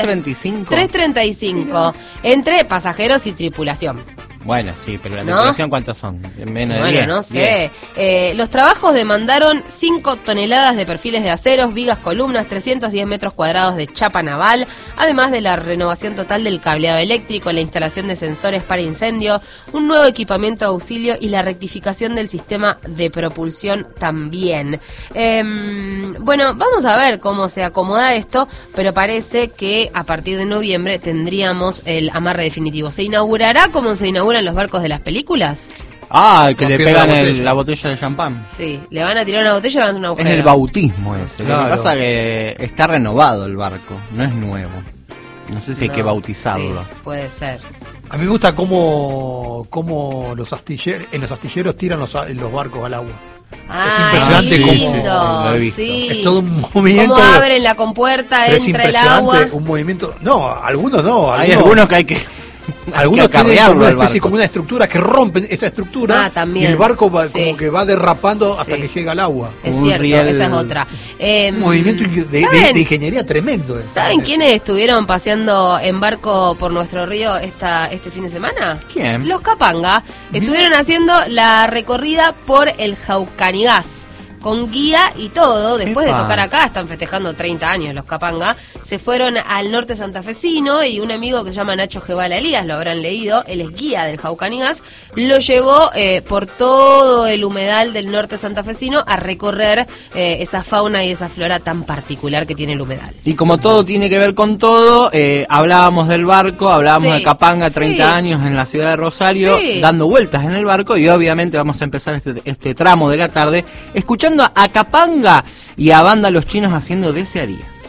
3.35. 3.35 entre pasajeros y tripulación. Bueno, sí, pero la tripulación, ¿cuántos son? Menos de 10. Bueno, no sé. Los trabajos demandaron 5 toneladas de perfiles de aceros, vigas, columnas, 310 metros cuadrados de chapa naval, además de la renovación total del cableado eléctrico, la instalación de sensores para incendio, un nuevo equipamiento de auxilio y la rectificación del sistema de propulsión también. Bueno, vamos a ver cómo se acomoda esto, pero parece que a partir de noviembre tendríamos el amarre definitivo. ¿Se inaugurará como se inauguran los barcos de las películas? Que le pegan la botella de champán. Sí, le van a tirar una botella y van a hacer un agujero. Es el bautismo ese. Claro. Lo que pasa es que está renovado el barco, no es nuevo. No sé si hay que bautizarlo. Sí, puede ser. A mí me gusta cómo en los astilleros tiran los barcos al agua. Es impresionante lindo, lo he visto. sí. Es todo un movimiento. Cómo abren la compuerta, entra el agua. Un movimiento. No, algunos no. Hay algunos que hay que... Algunos tienen como una especie, como una estructura que rompen esa estructura también. Y el barco va, como que va derrapando hasta que llega al agua. Es cierto, esa es otra. Un movimiento de ingeniería tremendo. ¿Saben quiénes estuvieron paseando en barco por nuestro río este fin de semana? ¿Quién? Los Capanga. Estuvieron haciendo la recorrida por el Jaucanigás. Con guía y todo, después de tocar acá, están festejando 30 años los Capanga, se fueron al norte santafesino y un amigo que se llama Nacho Gebala Elías, lo habrán leído, él es guía del Jaucanigás, lo llevó por todo el humedal del norte santafesino a recorrer esa fauna y esa flora tan particular que tiene el humedal. Y como todo tiene que ver con todo, hablábamos del barco, hablábamos de Capanga, 30 años en la ciudad de Rosario, dando vueltas en el barco, y obviamente vamos a empezar este tramo de la tarde escuchando a Capanga y a Banda Los Chinos haciendo Desearía.